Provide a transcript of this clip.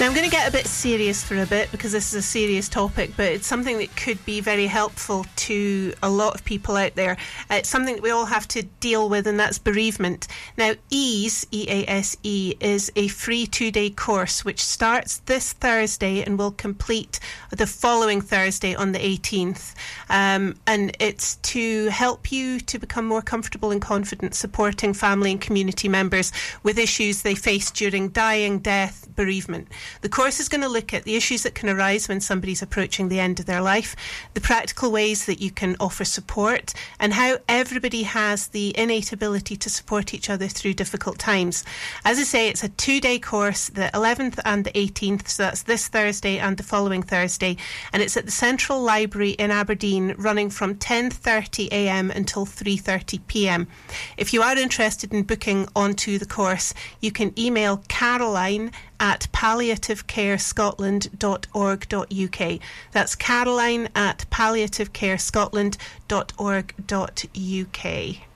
Now, I'm going to get a bit serious for a bit because this is a serious topic, but it's something that could be very helpful to a lot of people out there. It's something that we all have to deal with, and that's bereavement. Now, EASE, E-A-S-E, is a free 2-day course which starts this Thursday and will complete the following Thursday on the 18th. And it's to help you to become more comfortable and confident supporting family and community members with issues they face during dying, death, bereavement. The course is going to look at the issues that can arise when somebody's approaching the end of their life, the practical ways that you can offer support, and how everybody has the innate ability to support each other through difficult times. As I say, it's a 2-day course, the 11th and the 18th, so that's this Thursday and the following Thursday, and it's at the Central Library in Aberdeen, running from 10:30am until 3:30pm. If you are interested in booking onto the course, you can email Caroline at palliativecarescotland.org.uk. That's Caroline at palliativecarescotland.org.uk.